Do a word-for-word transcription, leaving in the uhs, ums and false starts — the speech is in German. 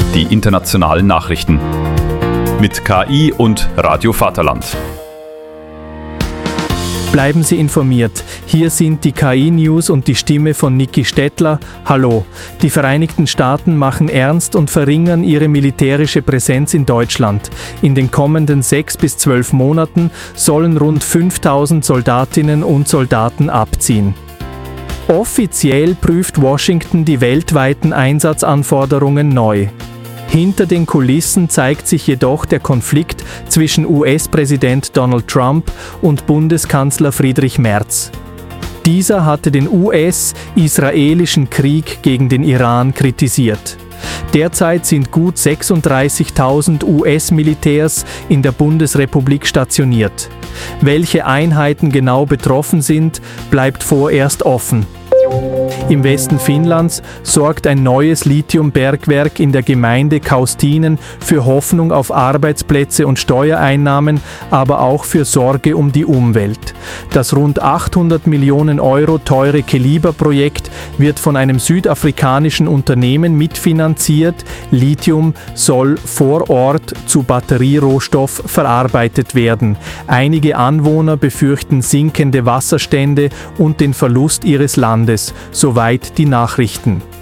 die internationalen Nachrichten. Mit K I und Radio Vaterland. Bleiben Sie informiert. Hier sind die K I-News und die Stimme von Niki Stettler. Hallo. Die Vereinigten Staaten machen ernst und verringern ihre militärische Präsenz in Deutschland. In den kommenden sechs bis zwölf Monaten sollen rund fünftausend Soldatinnen und Soldaten abziehen. Offiziell prüft Washington die weltweiten Einsatzanforderungen neu. Hinter den Kulissen zeigt sich jedoch der Konflikt zwischen U S-Präsident Donald Trump und Bundeskanzler Friedrich Merz. Dieser hatte den U S-israelischen Krieg gegen den Iran kritisiert. Derzeit sind gut sechsunddreißigtausend U S-Militärs in der Bundesrepublik stationiert. Welche Einheiten genau betroffen sind, bleibt vorerst offen. Im Westen Finnlands sorgt ein neues Lithiumbergwerk in der Gemeinde Kaustinen für Hoffnung auf Arbeitsplätze und Steuereinnahmen, aber auch für Sorge um die Umwelt. Das rund achthundert Millionen Euro teure Keliber-Projekt wird von einem südafrikanischen Unternehmen mitfinanziert. Lithium soll vor Ort zu Batterierohstoff verarbeitet werden. Einige Anwohner befürchten sinkende Wasserstände und den Verlust ihres Landes. Soweit die Nachrichten.